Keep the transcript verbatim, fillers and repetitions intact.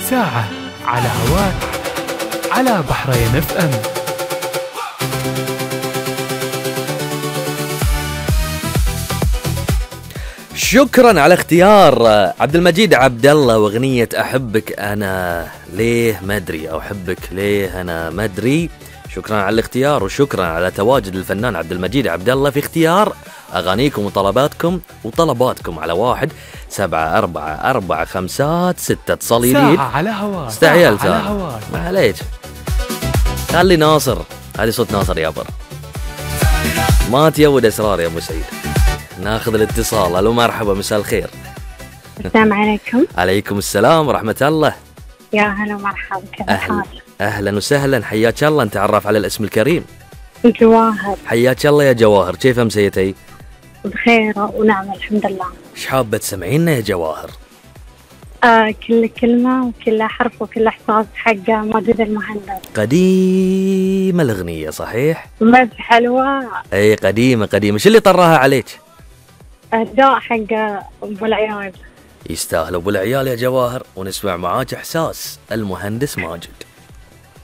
ساعة على هواك على بحرين اف ام. شكرا على اختيار عبد المجيد عبد الله واغنية احبك انا ليه ما ادري او احبك ليه انا ما ادري. شكرا على الاختيار وشكرا على تواجد الفنان عبد المجيد عبد الله في اختيار اغانيكم وطلباتكم وطلباتكم على واحد سبعة أربعة أربعة خمسات ستة. اتصال جديد ساعة على هواك استعجلت على هواك. معليش خلي ناصر. هذه صوت ناصر يا بر. ما تيود اسرار يا ابو سعيد. ناخذ الاتصال. الو مرحبا مساء الخير. السلام عليكم. عليكم السلام ورحمة الله. يا هلا ومرحبا كيف أهل. الحال؟ أهلا وسهلا حياك الله. نتعرف على الاسم الكريم. جواهر. حياك الله يا جواهر. كيف امسيتي؟ بخير ونعم الحمد لله. ايش حابة تسمعينا يا جواهر؟ آه كل كلمة وكل حرف وكل إحساس حق ماجد المهندس. قديمة الأغنية صحيح؟ بس حلوة. اي قديمة قديمة. شو اللي طراها عليك؟ أداء حق أبو العيال. يستاهل أبو العيال يا جواهر. ونسمع معاك إحساس المهندس ماجد.